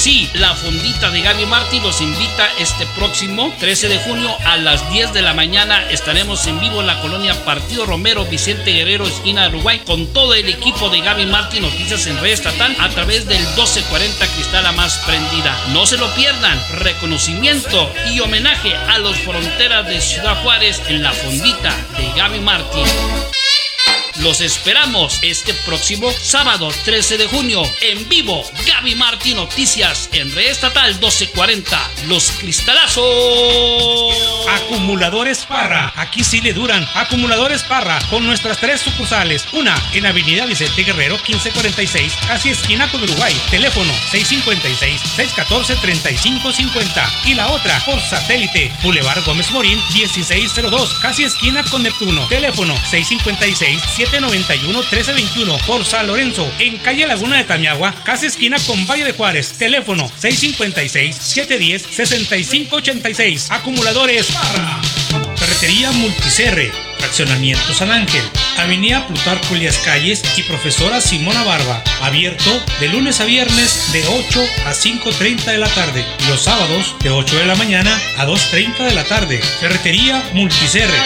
Sí, la fondita de Gaby Martí los invita este próximo 13 de junio a las 10 de la mañana. Estaremos en vivo en la colonia Partido Romero, Vicente Guerrero, esquina de Uruguay, con todo el equipo de Gaby Martí Noticias en Red Estatal a través del 1240 Cristal La Más Prendida. No se lo pierdan. Reconocimiento y homenaje a los fronteras de Ciudad Juárez en la fondita de Gaby Martí. Los esperamos este próximo sábado 13 de junio en vivo. Gaby Martí Noticias en Red Estatal 1240. Los Cristalazos. Acumuladores Parra. Aquí sí le duran. Acumuladores Parra con nuestras 3 sucursales. Una en Avenida Vicente Guerrero 1546, casi esquina con Uruguay. Teléfono 656-614-3550. Y la otra por satélite. Boulevard Gómez Morín 1602, casi esquina con Neptuno. Teléfono 656-791-1321 por San Lorenzo, en calle Laguna de Tamiagua, casi esquina con Valle de Juárez. Teléfono 656-710-6586. Acumuladores Parra. Ferretería Multicerre. Fraccionamiento San Ángel. Avenida Plutarco Elías Calles y Profesora Simona Barba. Abierto de lunes a viernes de 8 a 5:30 de la tarde. Y los sábados de 8 de la mañana a 2:30 de la tarde. Ferretería Multicerre.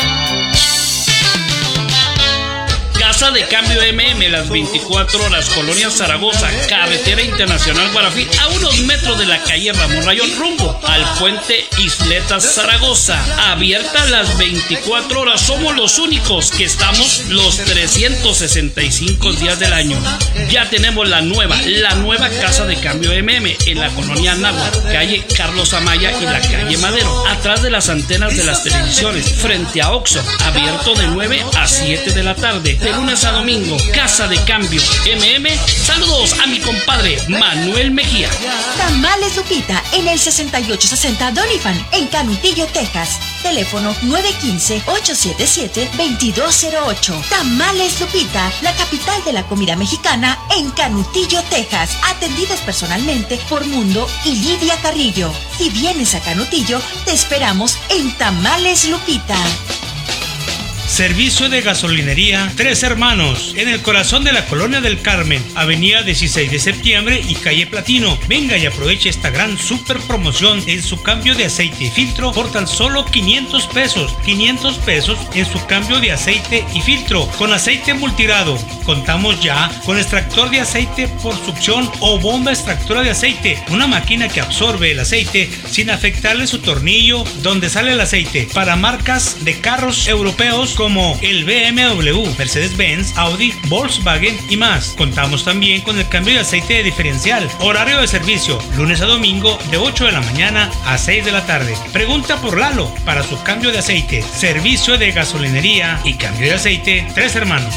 Casa de Cambio MM, las 24 horas, Colonia Zaragoza, Carretera Internacional Guarafí, a unos metros de la calle Ramón Rayón, rumbo al puente Isletas Zaragoza. Abierta las 24 horas, somos los únicos que estamos los 365 días del año. Ya tenemos la nueva Casa de Cambio MM en la Colonia Anáhuac, calle Carlos Amaya y la calle Madero, atrás de las antenas de las televisiones, frente a Oxxo, abierto de 9 a 7 de la tarde. De lunes a domingo, Casa de Cambio MM. Saludos a mi compadre Manuel Mejía. Tamales Lupita en el 6860 Doniphan en Canutillo, Texas. Teléfono 915-877-2208. Tamales Lupita, la capital de la comida mexicana en Canutillo, Texas. Atendidos personalmente por Mundo y Lidia Carrillo. Si vienes a Canutillo, te esperamos en Tamales Lupita. Servicio de gasolinería Tres Hermanos, en el corazón de la Colonia del Carmen, avenida 16 de septiembre y calle Platino. Venga y aproveche esta gran super promoción en su cambio de aceite y filtro por tan solo 500 pesos. 500 pesos en su cambio de aceite y filtro con aceite multirado. Contamos ya con extractor de aceite por succión o bomba extractora de aceite, una máquina que absorbe el aceite sin afectarle su tornillo donde sale el aceite, para marcas de carros europeos como el BMW, Mercedes-Benz, Audi, Volkswagen y más. Contamos también con el cambio de aceite de diferencial. Horario de servicio, lunes a domingo de 8 de la mañana a 6 de la tarde. Pregunta por Lalo para su cambio de aceite. Servicio de gasolinería y cambio de aceite Tres Hermanos.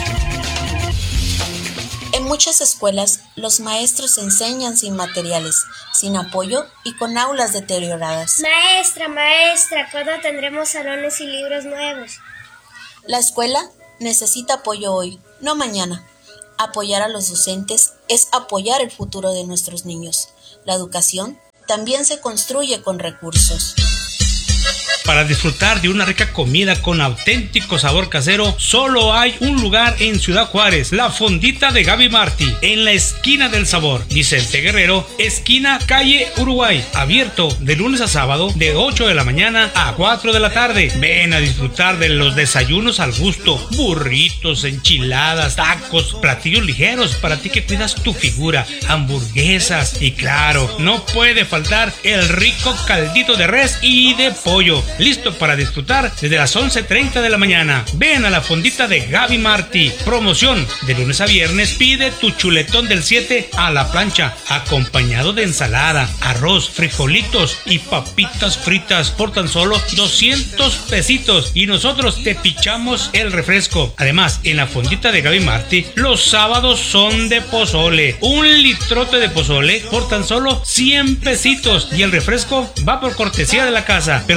En muchas escuelas, los maestros enseñan sin materiales, sin apoyo y con aulas deterioradas. Maestra, ¿cuándo tendremos salones y libros nuevos? La escuela necesita apoyo hoy, no mañana. Apoyar a los docentes es apoyar el futuro de nuestros niños. La educación también se construye con recursos. Para disfrutar de una rica comida con auténtico sabor casero, solo hay un lugar en Ciudad Juárez, la fondita de Gaby Martí, en la esquina del sabor, Vicente Guerrero, esquina calle Uruguay, abierto de lunes a sábado de 8 de la mañana a 4 de la tarde. Ven a disfrutar de los desayunos al gusto, burritos, enchiladas, tacos, platillos ligeros para ti que cuidas tu figura, hamburguesas y claro, no puede faltar el rico caldito de res y de pollo, listo para disfrutar desde las 11:30 de la mañana. Ven a la fondita de Gaby Martí. Promoción de lunes a viernes. Pide tu chuletón del 7 a la plancha, acompañado de ensalada, arroz, frijolitos y papitas fritas por tan solo 200 pesitos. Y nosotros te pichamos el refresco. Además, en la fondita de Gaby Martí, los sábados son de pozole. Un litrote de pozole por tan solo 100 pesitos. Y el refresco va por cortesía de la casa. Pero también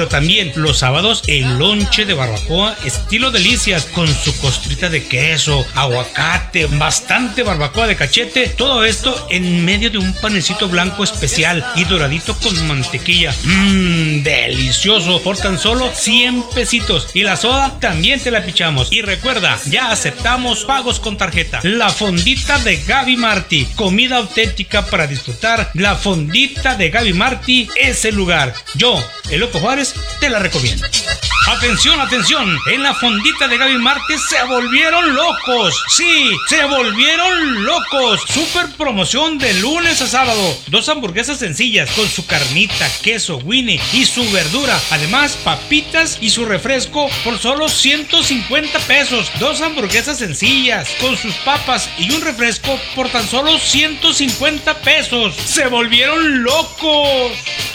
También los sábados el lonche de barbacoa estilo delicias con su costrita de queso, aguacate, bastante barbacoa de cachete. Todo esto en medio de un panecito blanco especial y doradito con mantequilla. Delicioso, por tan solo 100 pesitos. Y la soda también te la pichamos. Y recuerda, ya aceptamos pagos con tarjeta. La Fondita de Gaby Martí, comida auténtica para disfrutar. La Fondita de Gaby Martí es el lugar. Yo, el Loco Juárez, te la recomiendo. Atención, atención, en la Fondita de Gaby Martí se volvieron locos. Sí, se volvieron locos. Super promoción de lunes a sábado. 2 hamburguesas sencillas con su carnita, queso, Winnie y su verdura. Además, papitas y su refresco por solo 150 pesos. 2 hamburguesas sencillas con sus papas y un refresco por tan solo 150 pesos. Se volvieron locos.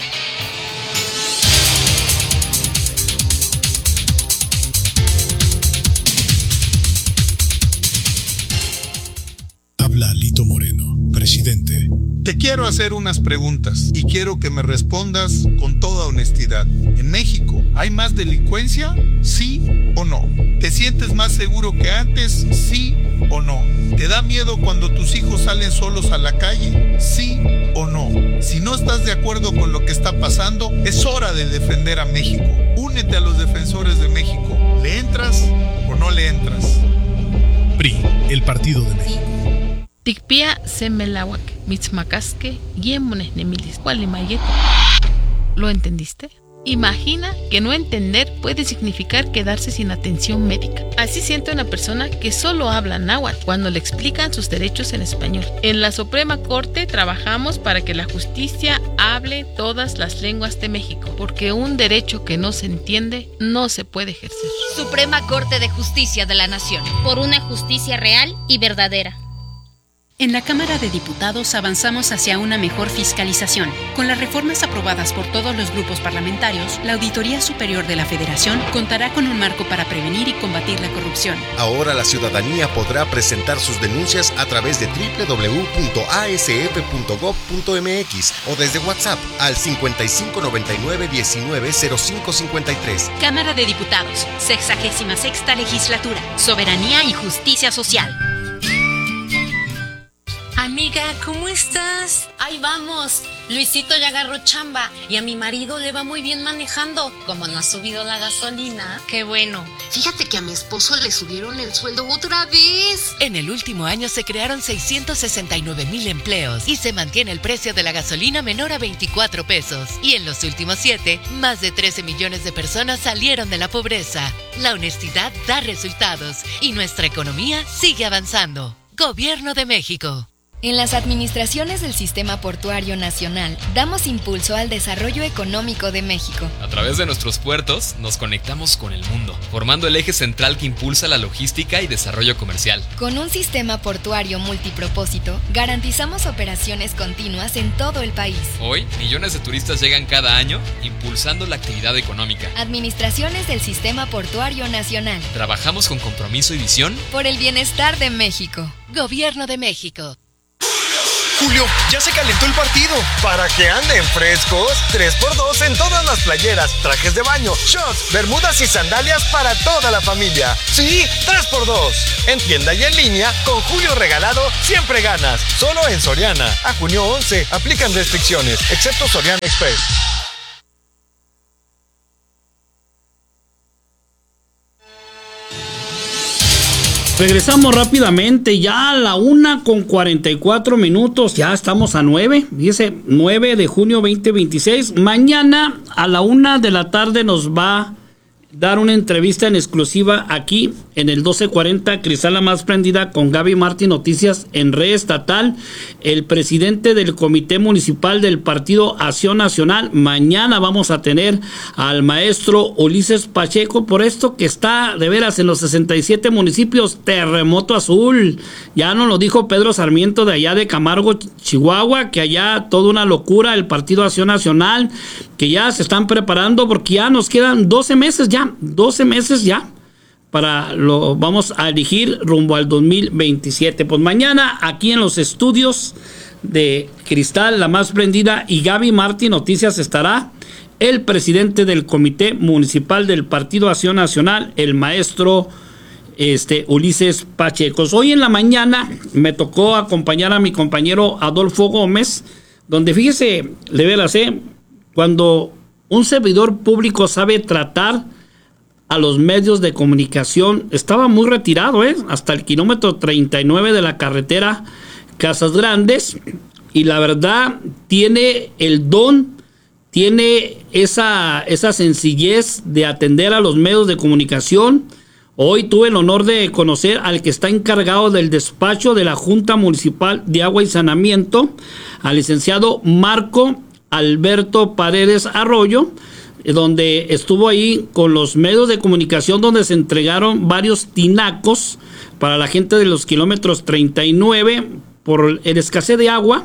Habla Lito Moreno, presidente. Te quiero hacer unas preguntas y quiero que me respondas con toda honestidad. ¿En México hay más delincuencia? ¿Sí o no? ¿Te sientes más seguro que antes? ¿Sí o no? ¿Te da miedo cuando tus hijos salen solos a la calle? ¿Sí o no? Si no estás de acuerdo con lo que está pasando, es hora de defender a México. Únete a los defensores de México. ¿Le entras o no le entras? PRI, el Partido de México. Tikpia semelawak, mitzmacasque, guiemones nemilis, cualimayeto. ¿Lo entendiste? Imagina que no entender puede significar quedarse sin atención médica. Así siente una persona que solo habla náhuatl cuando le explican sus derechos en español. En la Suprema Corte trabajamos para que la justicia hable todas las lenguas de México, porque un derecho que no se entiende no se puede ejercer. Suprema Corte de Justicia de la Nación. Por una justicia real y verdadera. En la Cámara de Diputados avanzamos hacia una mejor fiscalización. Con las reformas aprobadas por todos los grupos parlamentarios, la Auditoría Superior de la Federación contará con un marco para prevenir y combatir la corrupción. Ahora la ciudadanía podrá presentar sus denuncias a través de www.asf.gov.mx o desde WhatsApp al 5599-190553. Cámara de Diputados, 66ª Legislatura, Soberanía y Justicia Social. Amiga, ¿cómo estás? Ahí vamos. Luisito ya agarró chamba y a mi marido le va muy bien manejando. Como no ha subido la gasolina. Qué bueno. Fíjate que a mi esposo le subieron el sueldo otra vez. En el último año se crearon 669,000 empleos y se mantiene el precio de la gasolina menor a 24 pesos. Y en los últimos 7, más de 13 millones de personas salieron de la pobreza. La honestidad da resultados y nuestra economía sigue avanzando. Gobierno de México. En las administraciones del Sistema Portuario Nacional, damos impulso al desarrollo económico de México. A través de nuestros puertos, nos conectamos con el mundo, formando el eje central que impulsa la logística y desarrollo comercial. Con un sistema portuario multipropósito, garantizamos operaciones continuas en todo el país. Hoy, millones de turistas llegan cada año, impulsando la actividad económica. Administraciones del Sistema Portuario Nacional. Trabajamos con compromiso y visión por el bienestar de México. Gobierno de México. Julio, ya se calentó el partido. Para que anden frescos, 3x2 en todas las playeras, trajes de baño, shorts, bermudas y sandalias para toda la familia. Sí, 3x2. En tienda y en línea, con Julio regalado, siempre ganas. Solo en Soriana. A junio 11, aplican restricciones, excepto Soriana Express. Regresamos rápidamente, ya a la 1:44, ya estamos a 9, dice 9 de junio 2026. Mañana a la 1 de la tarde nos va a dar una entrevista en exclusiva aquí en el 1240 Cristal la Más Prendida con Gaby Martí Noticias en Red Estatal, el presidente del Comité Municipal del Partido Acción Nacional. Mañana vamos a tener al maestro Ulises Pacheco, por esto que está de veras en los 67 municipios, terremoto azul. Ya nos lo dijo Pedro Sarmiento de allá de Camargo, Chihuahua, que allá toda una locura el Partido Acción Nacional, que ya se están preparando porque ya nos quedan 12 meses ya vamos a elegir rumbo al 2027. Pues mañana aquí en los estudios de Cristal, la más prendida, y Gaby Martí Noticias estará el presidente del Comité Municipal del Partido Acción Nacional, el maestro Ulises Pacheco. Hoy en la mañana me tocó acompañar a mi compañero Adolfo Gómez, donde fíjese, de veras, cuando un servidor público sabe tratar a los medios de comunicación, estaba muy retirado, hasta el kilómetro 39 de la carretera Casas Grandes, y la verdad tiene el don, tiene esa sencillez de atender a los medios de comunicación. Hoy tuve el honor de conocer al que está encargado del despacho de la Junta Municipal de Agua y Saneamiento, al licenciado Marco Alberto Paredes Arroyo, donde estuvo ahí con los medios de comunicación, donde se entregaron varios tinacos para la gente de los kilómetros 39 por el escasez de agua.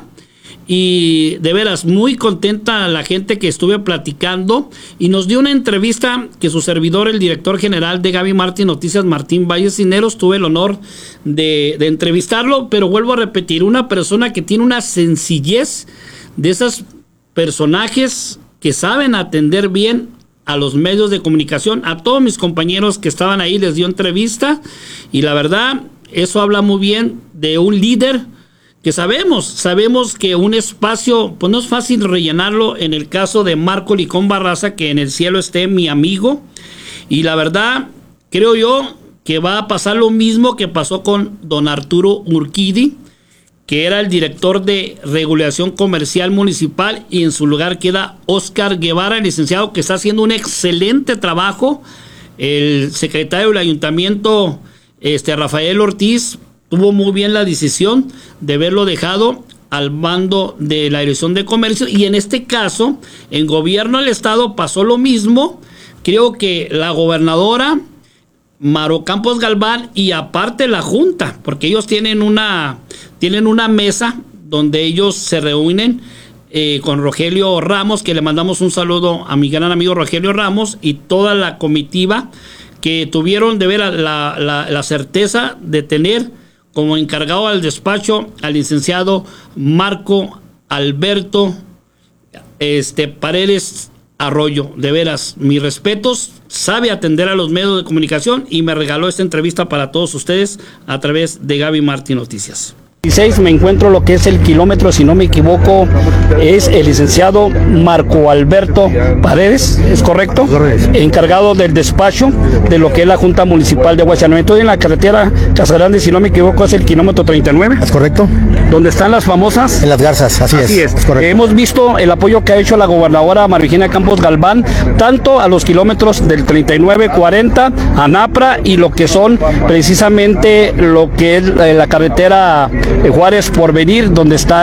Y de veras muy contenta la gente que estuve platicando, y nos dio una entrevista que su servidor, el director general de Gaby Martí Noticias, Martín Valles Cineros, tuve el honor de entrevistarlo. Pero vuelvo a repetir, una persona que tiene una sencillez, de esos personajes que saben atender bien a los medios de comunicación. A todos mis compañeros que estaban ahí les dio entrevista, y la verdad eso habla muy bien de un líder que sabemos que un espacio, pues no es fácil rellenarlo. En el caso de Marco Licón Barraza, que en el cielo esté mi amigo, y la verdad creo yo que va a pasar lo mismo que pasó con don Arturo Urquidi, que era el director de regulación comercial municipal, y en su lugar queda Óscar Guevara, el licenciado, que está haciendo un excelente trabajo. El secretario del ayuntamiento, Rafael Ortiz, tuvo muy bien la decisión de haberlo dejado al mando de la Dirección de Comercio, y en este caso, en gobierno del estado pasó lo mismo. Creo que la gobernadora Maro Campos Galván, y aparte la Junta, porque ellos tienen una mesa donde ellos se reúnen con Rogelio Ramos, que le mandamos un saludo a mi gran amigo Rogelio Ramos, y toda la comitiva que tuvieron de ver la certeza de tener como encargado del despacho al licenciado Marco Alberto Paredes Arroyo. De veras, mis respetos, sabe atender a los medios de comunicación, y me regaló esta entrevista para todos ustedes a través de Gaby Martí Noticias. Me encuentro lo que es el kilómetro, si no me equivoco, es el licenciado Marco Alberto Paredes, ¿es correcto? Correcto. Encargado del despacho de lo que es la Junta Municipal de Agua y Saneamiento. Estoy en la carretera Casagrande, si no me equivoco, es el kilómetro 39. ¿Es correcto? Donde están las famosas. En las garzas, así es. Es correcto. Hemos visto el apoyo que ha hecho la gobernadora María Virginia Campos Galván, tanto a los kilómetros del 39, 40, a Napra, y lo que son precisamente lo que es la carretera Juárez Porvenir, donde está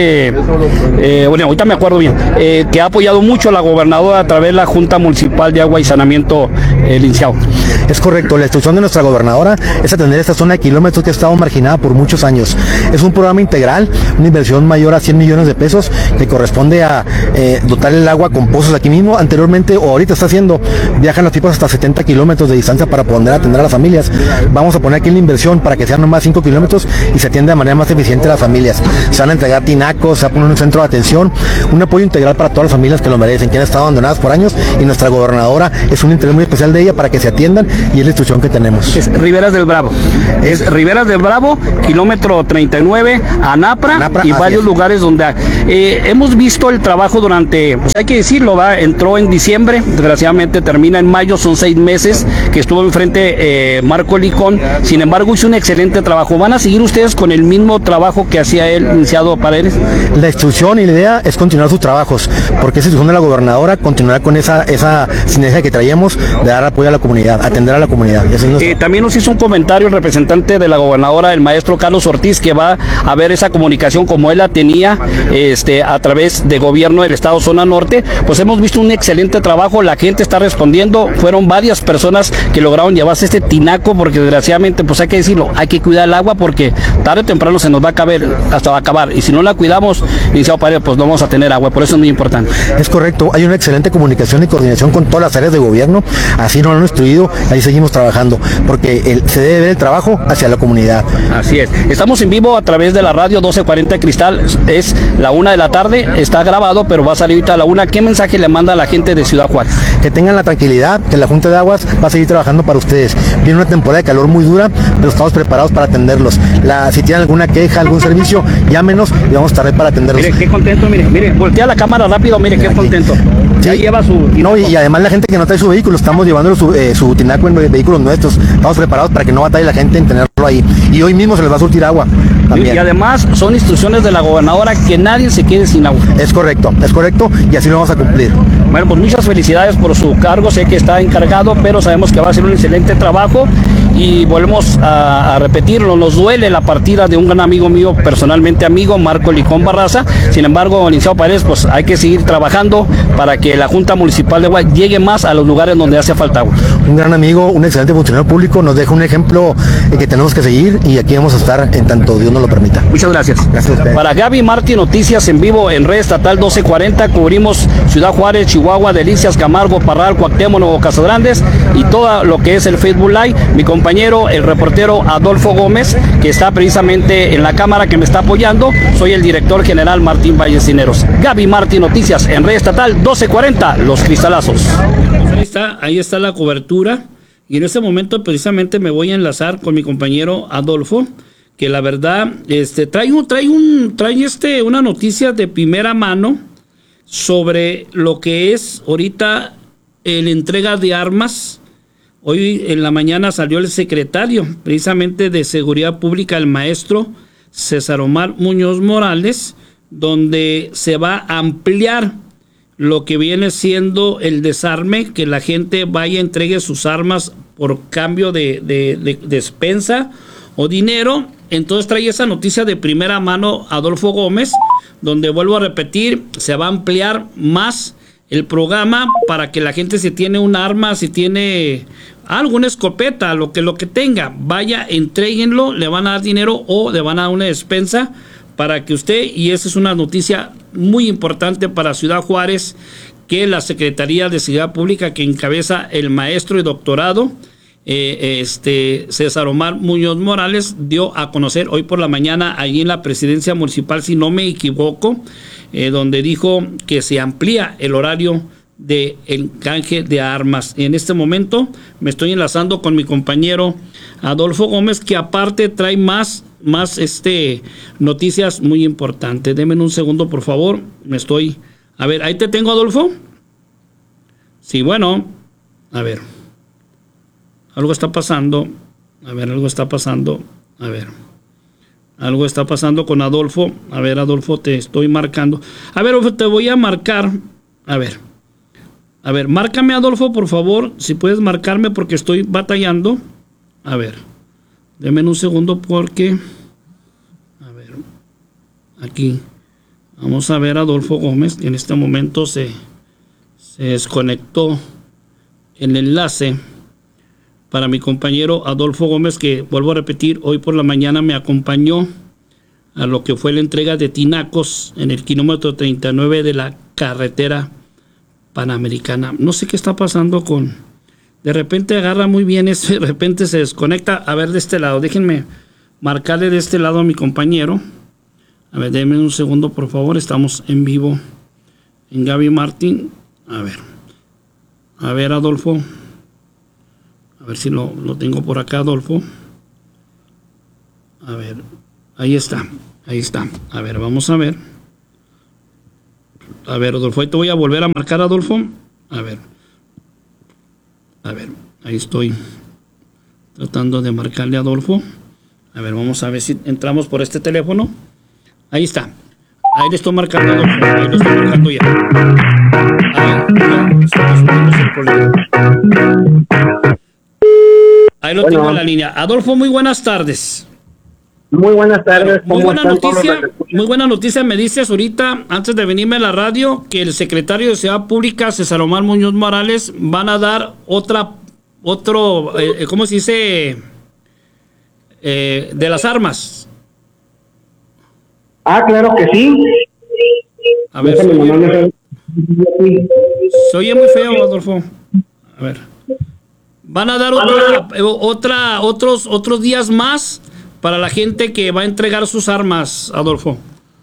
bueno, ahorita me acuerdo bien, que ha apoyado mucho a la gobernadora a través de la Junta Municipal de Agua y Saneamiento, licenciado. Es correcto, la instrucción de nuestra gobernadora es atender esta zona de kilómetros que ha estado marginada por muchos años. Es un programa integral, una inversión mayor a 100 millones de pesos, que corresponde a dotar el agua con pozos aquí mismo. Anteriormente, o ahorita está haciendo, viajan los tipos hasta 70 kilómetros de distancia para poder atender a las familias. Vamos a poner aquí la inversión para que sean nomás 5 kilómetros y se atienda de manera más eficiente a las familias. Se van a entregar tinacos, se va a poner un centro de atención, un apoyo integral para todas las familias que lo merecen, que han estado abandonadas por años, y nuestra gobernadora es un interés muy especial de ella para que se atiendan, y es la instrucción que tenemos. Es Riberas del Bravo. Es Riberas del Bravo, kilómetro 39, a Napra y varios lugares donde hemos visto el trabajo durante, pues hay que decirlo, entró en diciembre, desgraciadamente termina en mayo, son 6 meses que estuvo enfrente Marco Licón. Sin embargo, hizo un excelente trabajo. ¿Van a seguir ustedes con el mismo trabajo que hacía el licenciado Paredes? La instrucción y la idea es continuar sus trabajos, porque esa instrucción de la gobernadora continuará con esa sinergia que traíamos de dar apoyo a la comunidad, atender a la comunidad. También nos hizo un comentario el representante de la gobernadora, el maestro Carlos Ortiz, que va a ver esa comunicación como él la tenía a través de gobierno del estado Zona Norte. Pues hemos visto un excelente trabajo, la gente está respondiendo, fueron varias personas que lograron llevarse este tinaco, porque desgraciadamente, pues hay que decirlo, hay que cuidar el agua, porque tarde o temprano se nos va a acabar. Y si no la cuidamos, licenciado Paredes, pues no vamos a tener agua. Por eso es muy importante. Es correcto. Hay una excelente comunicación y coordinación con todas las áreas de gobierno. Así nos lo han instruido. Ahí seguimos trabajando. Porque se debe ver el trabajo hacia la comunidad. Así es. Estamos en vivo a través de la radio 1240 Cristal. Es la 1 de la tarde. Está grabado, pero va a salir ahorita a la 1. ¿Qué mensaje le manda a la gente de Ciudad Juárez? Que tengan la tranquilidad, que la Junta de Aguas va a seguir trabajando para ustedes. Viene una temporada de calor muy dura, pero estamos preparados para atenderlos. Si tienen alguna queja, algún servicio, llámenos y vamos a estar ahí para atenderlos. Mire, qué contento, mire, voltea la cámara rápido, mire, qué contento. Sí. Ya lleva su... No, y además la gente que no trae su vehículo, estamos llevando su tinaco en vehículos nuestros. Estamos preparados para que no batalle la gente en tenerlo ahí. Y hoy mismo se les va a surtir agua también. Y además son instrucciones de la gobernadora que nadie se quede sin agua. Es correcto, y así lo vamos a cumplir. Bueno, pues muchas felicidades por su cargo, sé que está encargado, pero sabemos que va a hacer un excelente trabajo y volvemos a repetirlo, nos duele la partida de un gran amigo mío, personalmente amigo, Marco Licón Barraza. Sin embargo, licenciado Paredes, pues hay que seguir trabajando para que la Junta Municipal de Agua llegue más a los lugares donde hace falta agua. Un gran amigo, un excelente funcionario público, nos deja un ejemplo que tenemos que seguir y aquí vamos a estar en tanto Dios nos lo permita. Muchas gracias. Gracias a usted. Para Gaby Martí, noticias en vivo en Red Estatal 1240, cubrimos Ciudad Juárez, Chihuahua, Delicias, Camargo, Parral, Cuauhtémoc, Nuevo Casagrandes y todo lo que es el Facebook Live. Mi compañero, el reportero Adolfo Gómez, que está precisamente en la cámara que me está apoyando. Soy el director general Martín Vallecineros. Gaby Martí, noticias en Red Estatal 1240, Los Cristalazos. Ahí está la cobertura. Y en este momento precisamente me voy a enlazar con mi compañero Adolfo, que la verdad trae una noticia de primera mano sobre lo que es ahorita la entrega de armas. Hoy en la mañana salió el secretario precisamente de Seguridad Pública, el maestro César Omar Muñoz Morales, donde se va a ampliar lo que viene siendo el desarme, que la gente vaya, entregue sus armas por cambio de despensa o dinero. Entonces trae esa noticia de primera mano Adolfo Gómez, donde vuelvo a repetir, se va a ampliar más el programa para que la gente, si tiene un arma, si tiene alguna escopeta, lo que tenga, vaya, entréguenlo, le van a dar dinero o le van a dar una despensa para que usted, y esa es una noticia muy importante para Ciudad Juárez, que la Secretaría de Seguridad Pública, que encabeza el maestro y doctorado César Omar Muñoz Morales, dio a conocer hoy por la mañana allí en la presidencia municipal, si no me equivoco, donde dijo que se amplía el horario de el canje de armas. En este momento me estoy enlazando con mi compañero Adolfo Gómez, que aparte trae más noticias muy importantes. Denme un segundo, por favor. A ver, ahí te tengo, Adolfo. Sí, bueno, a ver. Algo está pasando. Algo está pasando con Adolfo. A ver, Adolfo, te estoy marcando. A ver, Adolfo, te voy a marcar. A ver, márcame, Adolfo, por favor. Si puedes marcarme porque estoy batallando. A ver, denme un segundo porque... A ver, aquí. Vamos a ver a Adolfo Gómez, que en este momento se desconectó el enlace para mi compañero Adolfo Gómez, que vuelvo a repetir, hoy por la mañana me acompañó a lo que fue la entrega de tinacos en el kilómetro 39 de la carretera Panamericana. No sé qué está pasando con... De repente agarra muy bien eso y de repente se desconecta. A ver, de este lado, déjenme marcarle de este lado a mi compañero. A ver, denme un segundo, por favor. Estamos en vivo en Gaby Martín. A ver, Adolfo. A ver si lo tengo por acá, Adolfo. A ver, ahí está. A ver, vamos a ver. A ver, Adolfo, ahí te voy a volver a marcar, Adolfo. A ver, ahí estoy tratando de marcarle a Adolfo. A ver, vamos a ver si entramos por este teléfono. Ahí está. Ahí le estoy marcando, Adolfo. Ahí lo estoy marcando ya. Ahí lo tengo en la línea. Adolfo, muy buenas tardes. Muy buenas tardes. Muy buena noticia. Me dices ahorita, antes de venirme a la radio, que el secretario de Seguridad Pública, César Omar Muñoz Morales, van a dar otro, ¿cómo se dice? De las armas. Claro que sí. A ver, se oye muy feo, Adolfo. A ver. Van a dar otros días más para la gente que va a entregar sus armas, Adolfo.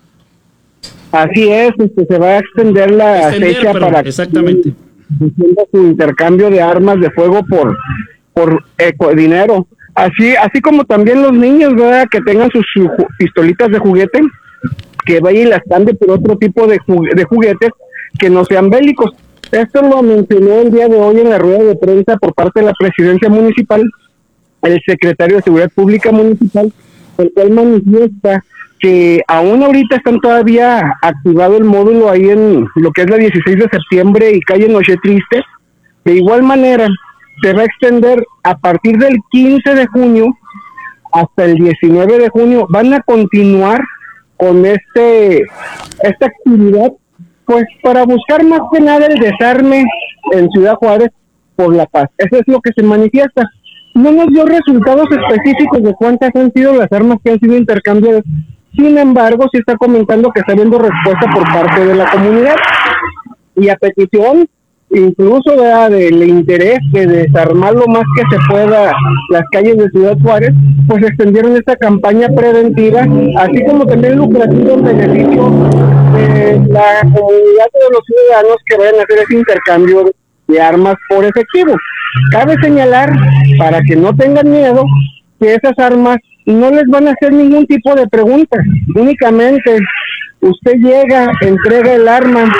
Así es, se va a extender la fecha para exactamente su intercambio de armas de fuego por dinero. Así como también los niños, ¿verdad? Que tengan sus pistolitas de juguete, que vayan y las cambien por otro tipo de juguetes que no sean bélicos. Esto lo mencionó el día de hoy en la rueda de prensa por parte de la presidencia municipal, el secretario de Seguridad Pública Municipal, el cual manifiesta que aún ahorita están todavía activado el módulo ahí en lo que es la 16 de septiembre y calle Noche Triste. De igual manera, se va a extender a partir del 15 de junio hasta el 19 de junio. Van a continuar con esta actividad, pues para buscar más que nada el desarme en Ciudad Juárez por la paz. Eso es lo que se manifiesta. No nos dio resultados específicos de cuántas han sido las armas que han sido intercambiadas. Sin embargo, sí está comentando que está habiendo respuesta por parte de la comunidad. Y a petición, incluso del interés de desarmar lo más que se pueda las calles de Ciudad Juárez, pues extendieron esta campaña preventiva, así como también lucrativo en beneficio de la comunidad de los ciudadanos que vayan a hacer ese intercambio de armas por efectivo. Cabe señalar, para que no tengan miedo, que esas armas no les van a hacer ningún tipo de preguntas. Únicamente usted llega, entrega el arma,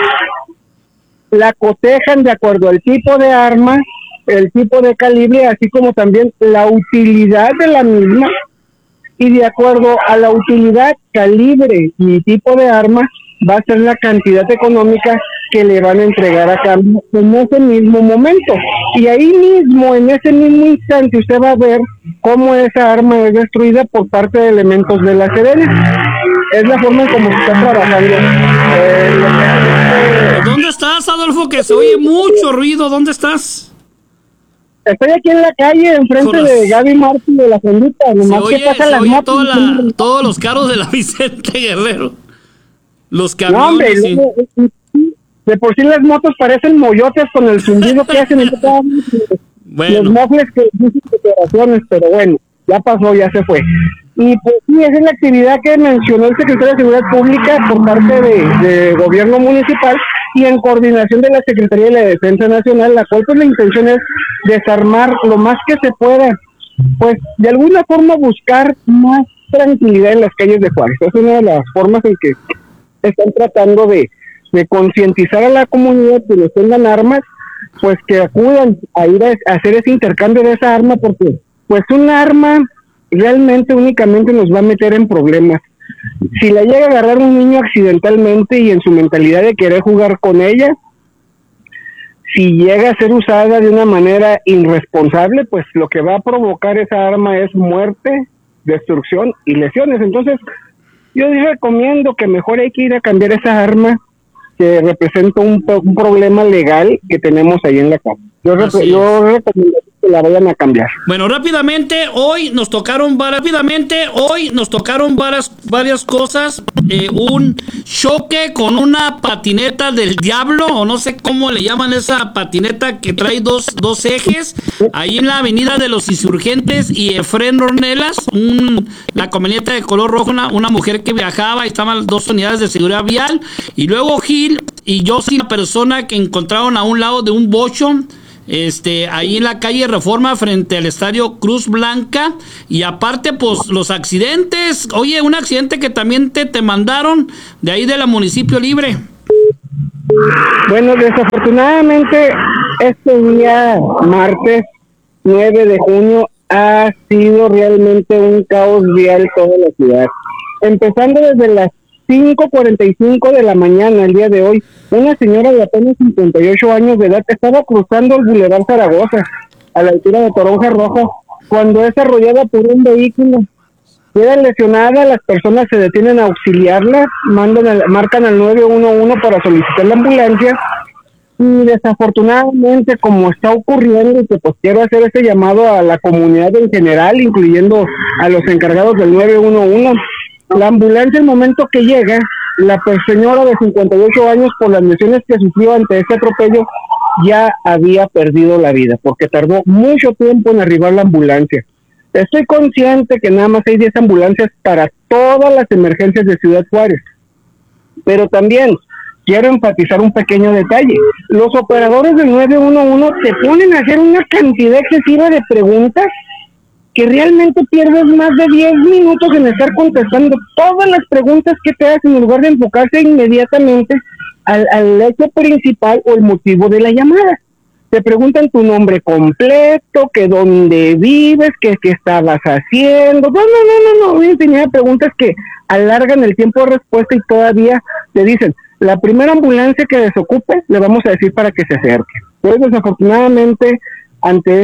la cotejan de acuerdo al tipo de arma, el tipo de calibre, así como también la utilidad de la misma, y de acuerdo a la utilidad, calibre y tipo de arma, va a ser la cantidad económica que le van a entregar a cambio en ese mismo momento. Y ahí mismo, en ese mismo instante, usted va a ver cómo esa arma es destruida por parte de elementos de la Sedena. Es la forma en cómo se está trabajando. ¿Dónde estás, Adolfo? Que se oye mucho ruido. ¿Dónde estás? Estoy aquí en la calle, enfrente de Gaby Martí de la Fondita. Nomás que pasan las motos. Todos los carros de la Vicente Guerrero. Los camiones. No, hombre, de por sí las motos parecen moyotes con el zumbido que hacen en los mofles que dicen declaraciones, pero bueno, ya pasó, ya se fue. Y pues sí, esa es la actividad que mencionó el secretario de Seguridad Pública por parte de gobierno municipal y en coordinación de la Secretaría de la Defensa Nacional, la cual pues la intención es desarmar lo más que se pueda, pues de alguna forma buscar más tranquilidad en las calles de Juárez. Es una de las formas en que están tratando de concientizar a la comunidad que les tengan armas, pues que acudan a ir a hacer ese intercambio de esa arma, porque pues un arma realmente únicamente nos va a meter en problemas. Si la llega a agarrar un niño accidentalmente y en su mentalidad de querer jugar con ella, si llega a ser usada de una manera irresponsable, pues lo que va a provocar esa arma es muerte, destrucción y lesiones. Entonces yo recomiendo que mejor hay que ir a cambiar esa arma que representa un problema legal que tenemos ahí en la casa. Yo recomiendo que la vayan a cambiar. Bueno, rápidamente, hoy nos tocaron varias cosas. Un choque con una patineta del diablo, o no sé cómo le llaman esa patineta que trae dos ejes, ahí en la avenida de los Insurgentes y Efrén Ornelas, la camioneta de color rojo, una mujer que viajaba, estaban 2 unidades de seguridad vial, y luego Gil y Josie, la persona que encontraron a un lado de un bocho, ahí en la calle Reforma frente al estadio Cruz Blanca. Y aparte pues los accidentes, oye, un accidente que también te mandaron de ahí de la Municipio Libre. Bueno, desafortunadamente este día martes 9 de junio ha sido realmente un caos vial toda la ciudad, empezando desde las 5:45 de la mañana el día de hoy. Una señora de apenas 58 años de edad estaba cruzando el Boulevard Zaragoza a la altura de Toronja Rojo cuando es arrollada por un vehículo. Queda lesionada, las personas se detienen a auxiliarla, marcan al 911 para solicitar la ambulancia, y desafortunadamente, como está ocurriendo, que pues quiero hacer ese llamado a la comunidad en general, incluyendo a los encargados del 911, La ambulancia, el momento que llega, la señora de 58 años, por las lesiones que sufrió ante este atropello, ya había perdido la vida, porque tardó mucho tiempo en arribar la ambulancia. Estoy consciente que nada más hay 10 ambulancias para todas las emergencias de Ciudad Juárez, pero también quiero enfatizar un pequeño detalle. Los operadores del 911 te ponen a hacer una cantidad excesiva de preguntas que realmente pierdes más de 10 minutos en estar contestando todas las preguntas que te hacen en lugar de enfocarse inmediatamente al hecho principal o el motivo de la llamada. Te preguntan tu nombre completo, que dónde vives, que qué estabas haciendo. No, una infinidad de preguntas que alargan el tiempo de respuesta y todavía te dicen, la primera ambulancia que desocupe, le vamos a decir para que se acerque. Pues desafortunadamente, ante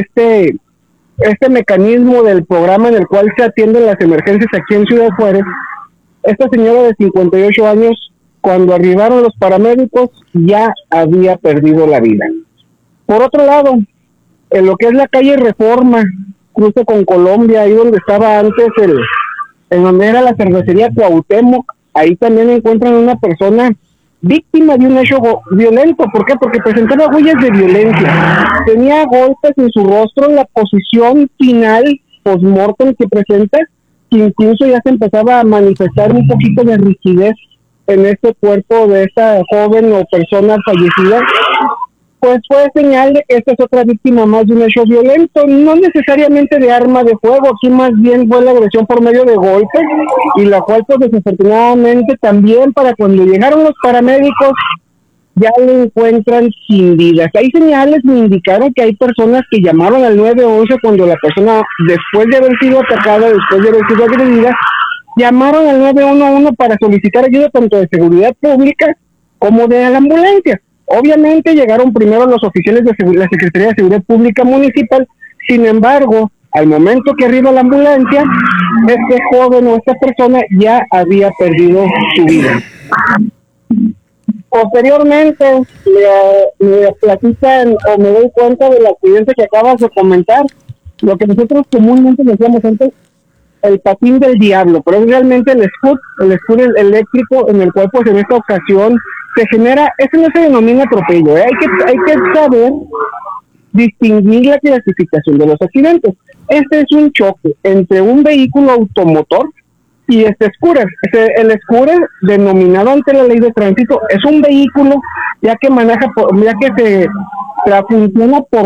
este mecanismo del programa en el cual se atienden las emergencias aquí en Ciudad Juárez, esta señora de 58 años, cuando arribaron los paramédicos, ya había perdido la vida. Por otro lado, en lo que es la calle Reforma, cruce con Colombia, ahí donde estaba antes, en donde era la cervecería Cuauhtémoc, ahí también encuentran una persona víctima de un hecho violento. ¿Por qué? Porque presentaba huellas de violencia. Tenía golpes en su rostro, en la posición final post-mortem que presenta, que incluso ya se empezaba a manifestar un poquito de rigidez en este cuerpo de esta joven o persona fallecida. Pues fue señal de que esta es otra víctima más de un hecho violento, no necesariamente de arma de fuego, aquí más bien fue la agresión por medio de golpes, y la cual pues desafortunadamente también para cuando llegaron los paramédicos ya lo encuentran sin vida. Hay señales me indicaron que hay personas que llamaron al 911 cuando la persona, después de haber sido atacada, después de haber sido agredida, llamaron al 911 para solicitar ayuda tanto de seguridad pública como de la ambulancia. Obviamente llegaron primero los oficiales de la Secretaría de Seguridad Pública Municipal, sin embargo, al momento que arriba la ambulancia, este joven o esta persona ya había perdido su vida. Posteriormente, me platican o me doy cuenta del accidente que acabas de comentar, lo que nosotros comúnmente decíamos antes, el patín del diablo, pero es realmente el scooter eléctrico en el cual pues en esta ocasión se genera, eso no se denomina atropello, hay que saber distinguir la clasificación de los accidentes. Este es un choque entre un vehículo automotor y este scooter. El scooter, denominado ante la ley de tránsito, es un vehículo ya que funciona por